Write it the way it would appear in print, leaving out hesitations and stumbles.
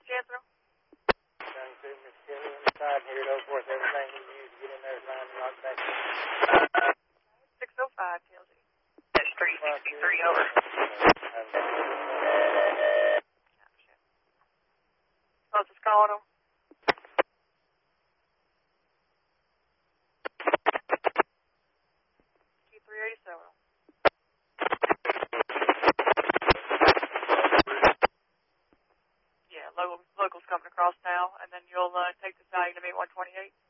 Chancellor? Trying to Miss Kelly inside here at 047. Everything you use to get in there is line and lock back. 605 tells you. That's 363 over. Closest calling them. Q387. Yeah, local's coming across now, and then you'll take the value to me 128.